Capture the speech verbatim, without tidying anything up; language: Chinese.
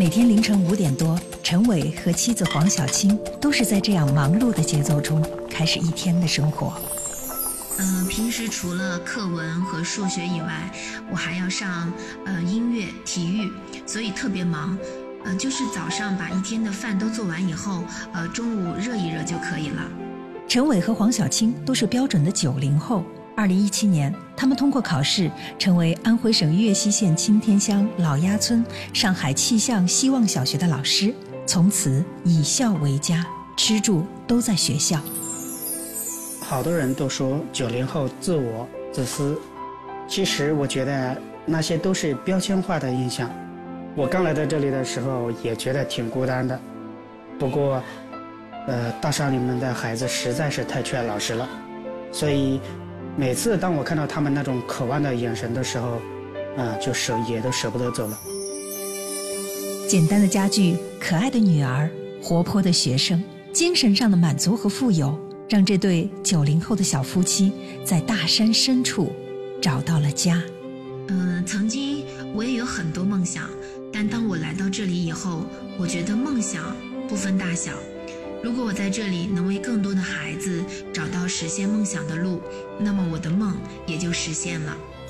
每天凌晨五点多，陈伟和妻子黄小青都是在这样忙碌的节奏中开始一天的生活。 呃，平时除了课文和数学以外，我还要上呃音乐、体育，所以特别忙。呃，就是早上把一天的饭都做完以后，呃，中午热一热就可以了。 陈伟和黄小青都是标准的九零后。二零一七年，他们通过考试成为安徽省岳西县青天乡老鸭村上海气象希望小学的老师，从此以校为家，吃住都在学校。 好多人都说九零后自我自私，其实我觉得那些都是标签化的印象。我刚来到这里的时候也觉得挺孤单的，不过呃，大山里面的孩子实在是太缺老师了，所以每次当我看到他们那种渴望的眼神的时候，啊、呃，就舍也都舍不得走了。 简单的家具，可爱的女儿，活泼的学生，精神上的满足和富有，让这对九零后的小夫妻在大山深处找到了家。 嗯、呃，曾经我也有很多梦想，但当我来到这里以后，我觉得梦想不分大小。如果我在这里能为更多的孩子找到实现梦想的路，那么我的梦也就实现了。